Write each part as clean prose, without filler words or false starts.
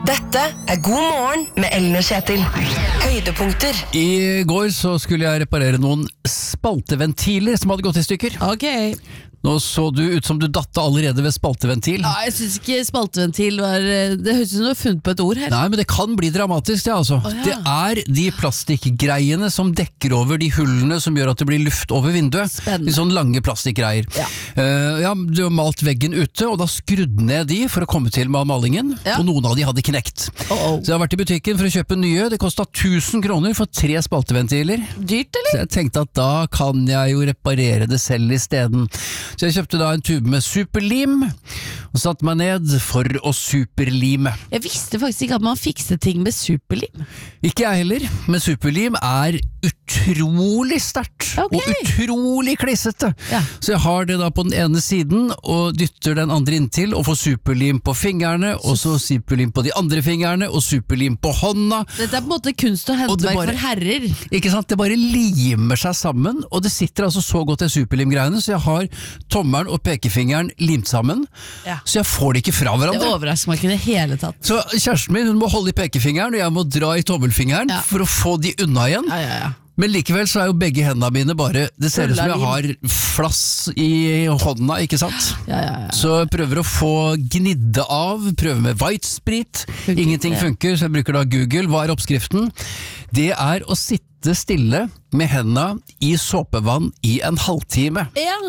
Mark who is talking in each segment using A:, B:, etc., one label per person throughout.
A: Dette God morgen med Ellen og Kjetil. Høydepunkter.
B: I går så skulle jeg reparere noen spalteventiler som hadde gått i stykker.
C: Ok.
B: Nå så du ut som du datte allerede ved spalteventil.
C: Ja, jeg synes ikke spalteventil var... Det høres ut som du har funnet på et ord her.
B: Nei, men det kan bli dramatisk det altså.
C: Ja.
B: Det er de plastikkgreiene som dekker over de hullene som gjør at det blir luft over vinduet.
C: Spennende.
B: De sånne lange plastikkgreier.
C: Ja.
B: Du har malt veggen ute, og da skrudde ned de for å komme til med malingen,
C: Ja.
B: og noen av de hadde knekt.
C: Oh.
B: Så jeg har vært i butikken for å kjøpe nye. Det kostet 1000 kroner for 3 spalteventiler.
C: Dyrt, eller?
B: Så jeg tenkte at da kan jeg jo reparere det selv i stedet. Så jeg kjøpte da en tube med superlim, og satte meg ned for å superlime.
C: Jeg visste faktisk ikke at man fikset ting med superlim.
B: Ikke jeg heller, men superlim er utrolig sterkt,
C: Ok.
B: og utrolig klissete.
C: Ja.
B: Så jeg har det da på den ene siden, og dytter den andre inntil, og får superlim på fingrene, og så superlim på de andre fingrene, og superlim på hånda.
C: Dette er på en måte kunst og
B: Og det
C: håndverk
B: bare-
C: for herrer.
B: Ikke sant? Det bare limer seg sammen, og det sitter altså så godt i superlimgreiene, så jeg har tommelen og pekefingeren limt sammen,
C: Ja.
B: så jeg får det ikke fra
C: Det
B: hverandre.
C: overrasker meg ikke i det hele tatt.
B: Så kjæresten min hun må holde i pekefingeren, og jeg må dra i tommelfingeren
C: Ja.
B: for å få de unna igjen.
C: Ja.
B: Men likevel så er jo begge hendene mine bare, det ser ut som jeg har flass i hånda, ikke sant?
C: Ja.
B: Så jeg prøver å få gnidde av, prøver med white sprit,
C: Funker
B: ingenting
C: ikke.
B: funker, så jeg bruker da Google. Hva er oppskriften? Det er å sitte stille med hendene i såpevann i en halvtime.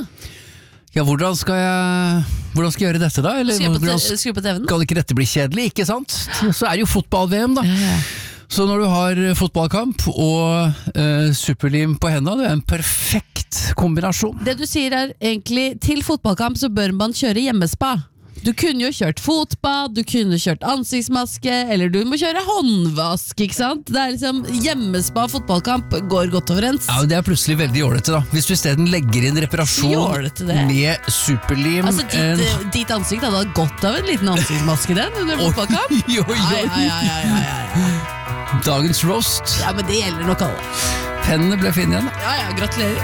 B: Ja, hvordan skal jeg gjøre dette da? Eller
C: Skru på TV-en.
B: skal ikke dette bli kjedelig, ikke sant? Så er det jo fotball-VM da.
C: Ja.
B: Så når du har fotballkamp og superlim på hendene, det er en perfekt kombinasjon.
C: Det du sier er egentlig, til fotballkamp så bør man kjøre hjemmespa. Du kunne jo kjørt fotbad, du kunne kjørt ansiktsmaske, eller du må kjøre håndvask, ikke sant? Det er liksom hjemmespa og fotballkamp går godt overens.
B: Ja, det er plutselig veldig jålete da. Hvis du i stedet legger inn reparasjon
C: Jålete det.
B: med superlim.
C: Altså, ditt ansikt hadde hatt godt av en liten ansiktsmaske den under fotballkamp.
B: Oi.
C: Ja.
B: Dagens roast.
C: Ja, men det gjelder nok alle.
B: Pennene ble finne igjen.
C: Ja, gratulerer.